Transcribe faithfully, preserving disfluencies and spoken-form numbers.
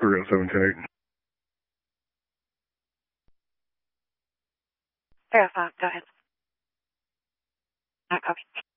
three oh seven ten eight. three oh five, go ahead. Not copy.